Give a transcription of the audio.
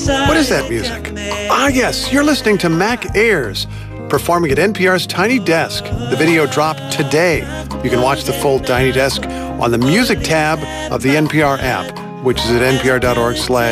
What is that music? Ah, yes, you're listening to Mac Ayres, performing at NPR's Tiny Desk. The video dropped today. You can watch the full Tiny Desk on the Music tab of the NPR app, which is at npr.org/